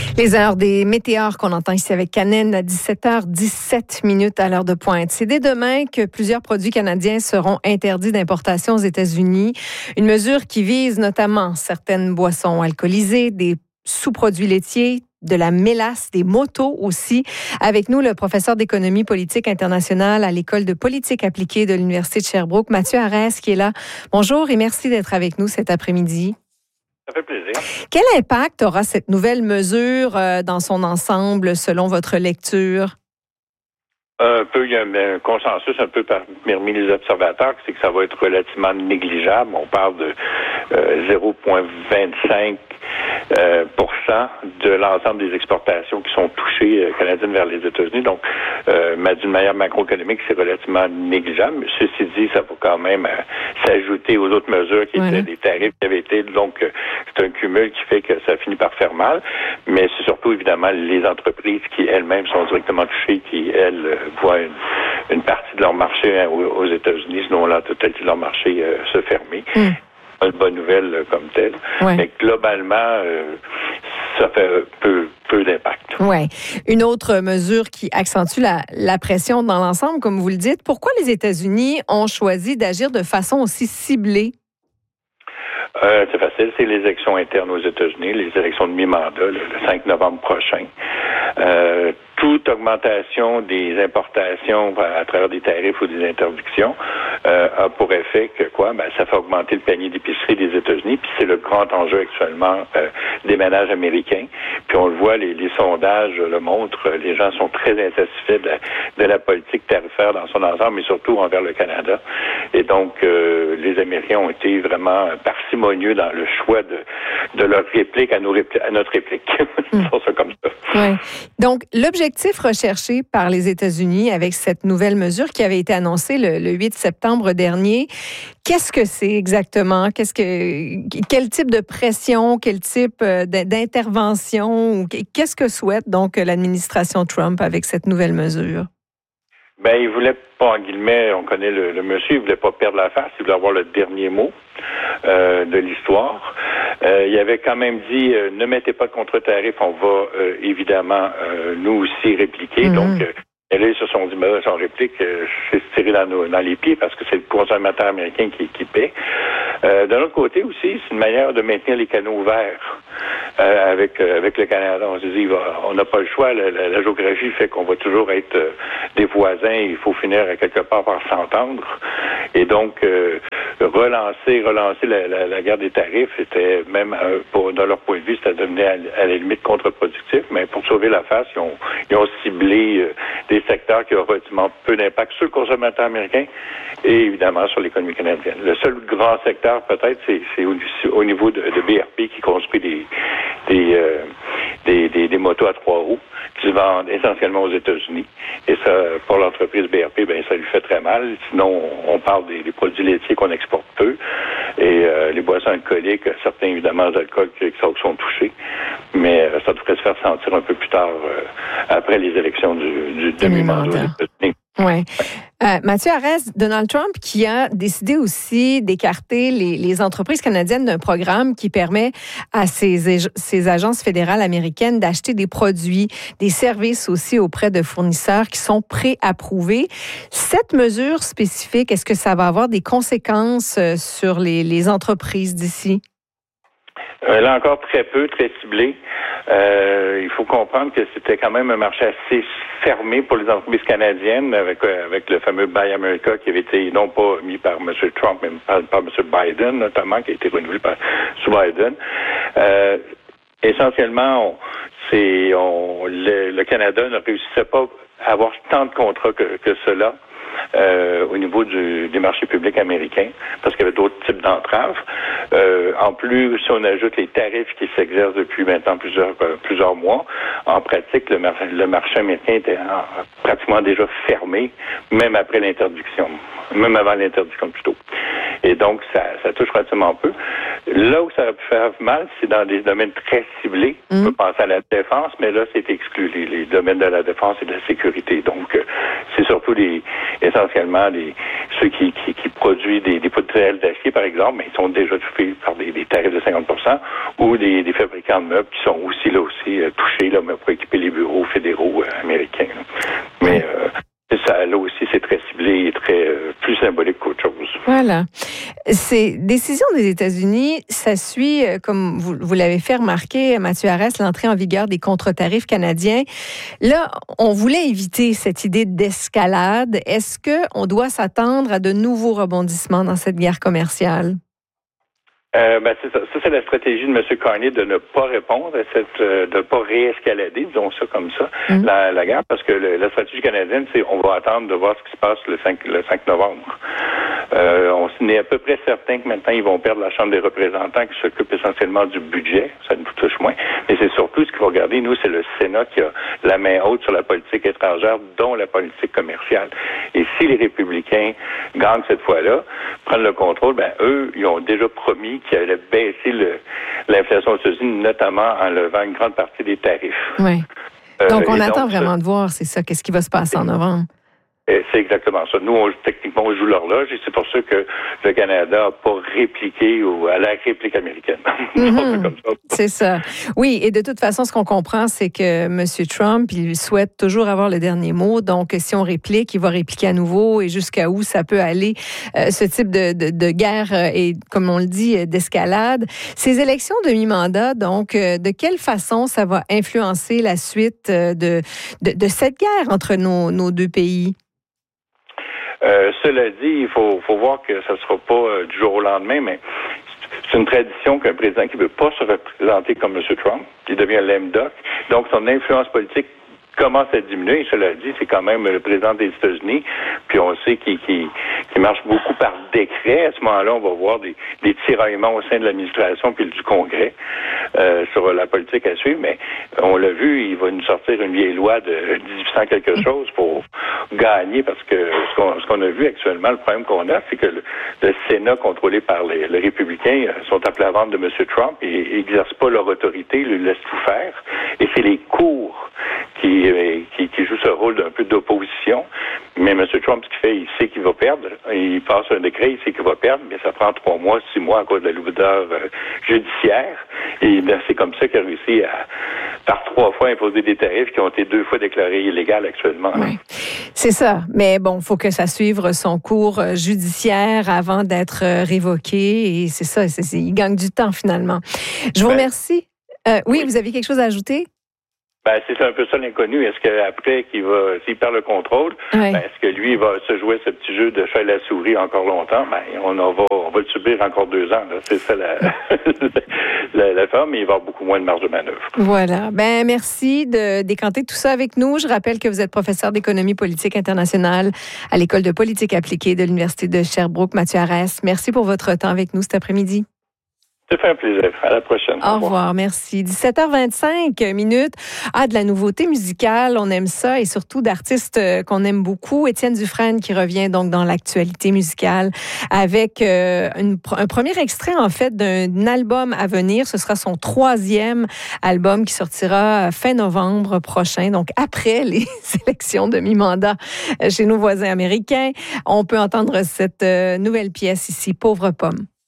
Les heures des météores qu'on entend ici avec Canen à 17h17 à l'heure de pointe. C'est dès demain que plusieurs produits canadiens seront interdits d'importation aux États-Unis. Une mesure qui vise notamment certaines boissons alcoolisées, des sous-produits laitiers, de la mélasse, des motos aussi. Avec nous, le professeur d'économie politique internationale à l'École de politique appliquée de l'Université de Sherbrooke, Mathieu Arès, qui est là. Bonjour et merci d'être avec nous cet après-midi. Ça fait plaisir. Quel impact aura cette nouvelle mesure dans son ensemble, selon votre lecture? Il y a un consensus un peu parmi les observateurs, c'est que ça va être relativement négligeable. On parle de 0,25% de l'ensemble des exportations qui sont touchées canadiennes vers les États-Unis. Donc, d'une manière macroéconomique, c'est relativement négligeable. Mais ceci dit, ça va quand même s'ajouter aux autres mesures qui étaient des tarifs qui avaient été. Donc, c'est un cumul qui fait que ça finit par faire mal. Mais c'est surtout, évidemment, les entreprises qui elles-mêmes sont directement touchées, qui, elles, voient une partie de leur marché aux États-Unis, sinon la totalité de leur marché se fermer. Une bonne nouvelle comme telle. Ouais. Mais globalement, ça fait peu d'impact. Oui. Une autre mesure qui accentue la pression dans l'ensemble, comme vous le dites. Pourquoi les États-Unis ont choisi d'agir de façon aussi ciblée? C'est facile, c'est les élections internes aux États-Unis, les élections de mi-mandat, le 5 novembre prochain. Toute augmentation des importations à travers des tarifs ou des interdictions a pour effet que ça fait augmenter le panier d'épicerie des États-Unis, puis c'est le grand enjeu actuellement des ménages américains. Puis on le voit, les sondages le montrent, les gens sont très insatisfaits de la politique tarifaire dans son ensemble, mais surtout envers le Canada. Et donc, les Américains ont été vraiment parcimonieux dans le choix de leur réplique à notre réplique. Disons ça comme ça. Ouais. Donc, l'objectif recherché par les États-Unis avec cette nouvelle mesure qui avait été annoncée le 8 septembre dernier, qu'est-ce que c'est exactement? Quel type de pression, quel type d'intervention? Qu'est-ce que souhaite donc l'administration Trump avec cette nouvelle mesure? Il voulait pas, en guillemets, on connaît le monsieur, il voulait pas perdre la face, il voulait avoir le dernier mot de l'histoire. Il avait quand même dit, ne mettez pas de contre-tarif, on va évidemment nous aussi répliquer. Donc, et là, ils se sont dit, son réplique, c'est se tirer dans les pieds parce que c'est le consommateur américain qui paie. D'un autre côté aussi, c'est une manière de maintenir les canaux ouverts avec le Canada. On se dit, on n'a pas le choix. La géographie fait qu'on va toujours être des voisins. Il faut finir à quelque part par s'entendre. Et donc, relancer la guerre des tarifs, c'était même, dans leur point de vue, ça devenait à la limite contre-productif. Mais pour sauver la face, ils ont ciblé des secteurs qui ont relativement peu d'impact sur le consommateur américain et évidemment sur l'économie canadienne. Le seul grand secteur, peut-être, c'est au niveau de BRP qui construit des motos à 3 roues qui se vendent essentiellement aux États-Unis. Et ça, pour l'entreprise BRP, ça lui fait très mal. Sinon, on parle des produits laitiers qu'on exporte peu et les boissons alcooliques, certains, évidemment, alcools qui sont touchés. Mais ça devrait se faire sentir un peu plus tard, après les élections du demi-mandat aux États-Unis. Oui. Mathieu Arès, Donald Trump qui a décidé aussi d'écarter les entreprises canadiennes d'un programme qui permet à ces agences fédérales américaines d'acheter des produits, des services aussi auprès de fournisseurs qui sont préapprouvés. Cette mesure spécifique, est-ce que ça va avoir des conséquences sur les entreprises d'ici? Là encore, très peu, très ciblé. Il faut comprendre que c'était quand même un marché assez fermé pour les entreprises canadiennes avec le fameux Buy America qui avait été non pas mis par M. Trump, mais par M. Biden notamment, qui a été renouvelé par M. Biden. Essentiellement, le Canada ne réussissait pas à avoir tant de contrats que cela. Au niveau des marchés publics américains, parce qu'il y avait d'autres types d'entraves. En plus, si on ajoute les tarifs qui s'exercent depuis maintenant plusieurs mois, en pratique, le marché américain était pratiquement déjà fermé, même après l'interdiction, même avant l'interdiction plutôt. Et donc, ça touche relativement peu. Là où ça aurait pu faire mal, c'est dans des domaines très ciblés. On peut penser à la défense, mais là, c'est exclu, les domaines de la défense et de la sécurité. Donc, c'est surtout essentiellement ceux qui produisent des poudres d'acier, par exemple, mais ils sont déjà touchés par des tarifs de 50%, ou des fabricants de meubles qui sont aussi touchés là, pour équiper les bureaux fédéraux américains. Là. Mais ça, là aussi, c'est très ciblé et très plus symbolique qu'autre chose. Voilà. Ces décisions des États-Unis, ça suit, comme vous l'avez fait remarquer, Mathieu Arès, l'entrée en vigueur des contre-tarifs canadiens. Là, on voulait éviter cette idée d'escalade. Est-ce qu'on doit s'attendre à de nouveaux rebondissements dans cette guerre commerciale? C'est ça. Ça, c'est la stratégie de M. Carney de ne pas répondre à de ne pas réescalader, disons ça comme ça, la guerre, parce que la stratégie canadienne, c'est on va attendre de voir ce qui se passe le 5 novembre. On est à peu près certain que maintenant, ils vont perdre la Chambre des représentants qui s'occupe essentiellement du budget. Ça nous touche moins. Mais c'est surtout ce qu'il faut regarder, nous, c'est le Sénat qui a la main haute sur la politique étrangère, dont la politique commerciale. Et si les républicains gagnent cette fois-là, prennent le contrôle, eux, ils ont déjà promis qu'ils allaient baisser l'inflation aux États-Unis, notamment en levant une grande partie des tarifs. Oui. Donc, on attend vraiment de voir, c'est ça, qu'est-ce qui va se passer en novembre. C'est exactement ça. Nous, techniquement, on joue l'horloge et c'est pour ça que le Canada n'a pas répliqué à la réplique américaine. Comme ça. C'est ça. Oui, et de toute façon, ce qu'on comprend, c'est que M. Trump, il souhaite toujours avoir le dernier mot. Donc, si on réplique, il va répliquer à nouveau et jusqu'à où ça peut aller, ce type de guerre et, comme on le dit, d'escalade. Ces élections de mi-mandat, donc, de quelle façon ça va influencer la suite de cette guerre entre nos deux pays? Cela dit, il faut voir que ça ne sera pas du jour au lendemain, mais c'est une tradition qu'un président qui ne veut pas se représenter comme M. Trump, qui devient lame duck, donc son influence politique commence à diminuer. Cela dit, c'est quand même le président des États-Unis, puis on sait qu'il marche beaucoup par décret. À ce moment-là, on va voir des tiraillements au sein de l'administration puis du Congrès sur la politique à suivre, mais on l'a vu, il va nous sortir une vieille loi de 1800 quelque chose pour gagner, parce que ce qu'on a vu actuellement, le problème qu'on a, c'est que le Sénat, contrôlé par les républicains, sont appelés à vendre de M. Trump et n'exercent pas leur autorité, ils le laissent tout faire. Et c'est les cours qui joue ce rôle d'un peu d'opposition. Mais M. Trump, ce qu'il fait, il sait qu'il va perdre. Il passe un décret, il sait qu'il va perdre, mais ça prend 3 mois, 6 mois à cause de la lourdeur judiciaire. Et c'est comme ça qu'il a réussi par 3 fois, imposer des tarifs qui ont été 2 fois déclarés illégaux actuellement. Oui. C'est ça. Mais bon, il faut que ça suive son cours judiciaire avant d'être révoqué. Et c'est ça, il gagne du temps finalement. Je vous remercie. Oui, vous avez quelque chose à ajouter? C'est un peu ça l'inconnu. Est-ce qu'après s'il perd le contrôle, est-ce que lui, il va se jouer ce petit jeu de chat et la souris encore longtemps? On va le subir encore 2 ans. Là. C'est ça la forme, mais il va avoir beaucoup moins de marge de manœuvre. Voilà. Merci de décanter tout ça avec nous. Je rappelle que vous êtes professeur d'économie politique internationale à l'École de politique appliquée de l'Université de Sherbrooke. Mathieu Arès, merci pour votre temps avec nous cet après-midi. Ça fait un plaisir. À la prochaine. Au revoir. Merci. 17h25 minutes. De la nouveauté musicale. On aime ça et surtout d'artistes qu'on aime beaucoup. Étienne Dufresne qui revient donc dans l'actualité musicale avec un premier extrait en fait d'un album à venir. Ce sera son 3e album qui sortira fin novembre prochain. Donc après les élections de mi-mandat chez nos voisins américains. On peut entendre cette nouvelle pièce ici, Pauvre pomme.